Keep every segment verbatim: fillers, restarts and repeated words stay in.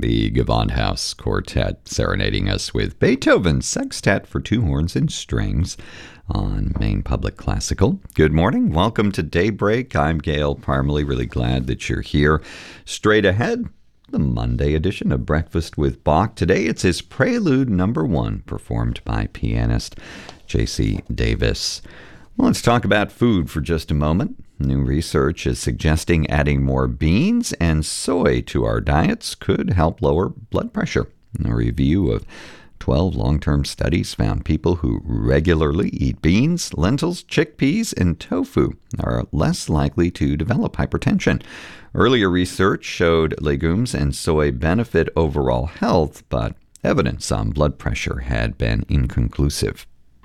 The Gewandhaus Quartet serenading us with Beethoven's Sextet for two horns and strings on Maine Public Classical. Good morning. Welcome to Daybreak. I'm Gail Parmalee. Really glad that you're here. Straight ahead, the Monday edition of Breakfast with Bach. Today it's his Prelude Number One, performed by pianist J C Davis. Well, let's talk about food for just a moment. New research is suggesting adding more beans and soy to our diets could help lower blood pressure. A review of twelve long-term studies found people who regularly eat beans, lentils, chickpeas, and tofu are less likely to develop hypertension. Earlier research showed legumes and soy benefit overall health, but evidence on blood pressure had been inconclusive.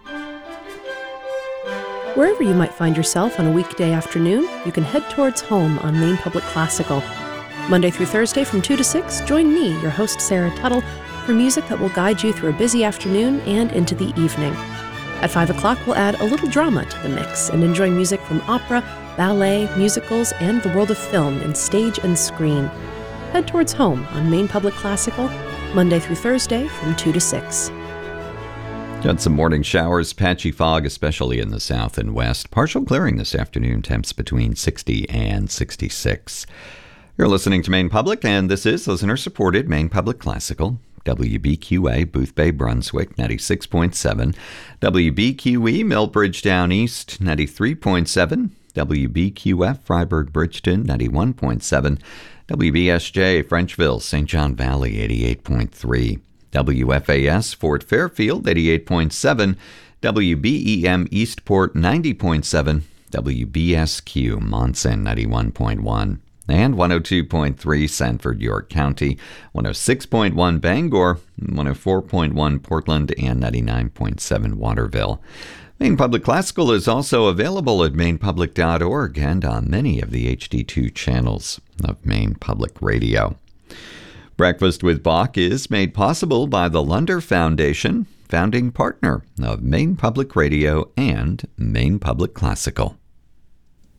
Wherever you might find yourself on a weekday afternoon, you can head towards home on Maine Public Classical. Monday through Thursday from two to six, join me, your host Sarah Tuttle, for music that will guide you through a busy afternoon and into the evening. At five o'clock, we'll add a little drama to the mix and enjoy music from opera, ballet, musicals, and the world of film in stage and screen. Head towards home on Maine Public Classical, Monday through Thursday from two to six. Got some morning showers, patchy fog, especially in the south and west. Partial clearing this afternoon, temps between sixty and sixty-six. You're listening to Maine Public, and this is listener-supported Maine Public Classical. W B Q A, Boothbay, Brunswick, ninety-six point seven. W B Q E, Millbridge Down East, ninety-three point seven. W B Q F, Freiburg, Bridgeton, ninety-one point seven. W B S J, Frenchville, Saint John Valley, eighty-eight point three. W F A S, Fort Fairfield, eighty-eight point seven. W B E M, Eastport, ninety point seven. W B S Q, Monson, ninety-one point one. And one oh two point three, Sanford, York County, one oh six point one, Bangor, one oh four point one, Portland, and ninety-nine point seven, Waterville. Maine Public Classical is also available at maine public dot org and on many of the H D two channels of Maine Public Radio. Breakfast with Bach is made possible by the Lunder Foundation, founding partner of Maine Public Radio and Maine Public Classical.